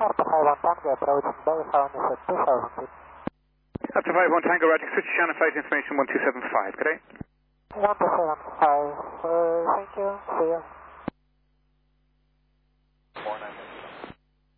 After 51 Tango, approaching Bay Farness at 2000 feet. After 51 Tango, routing switch channel flight information 1275, good day. 1275, thank you, see you.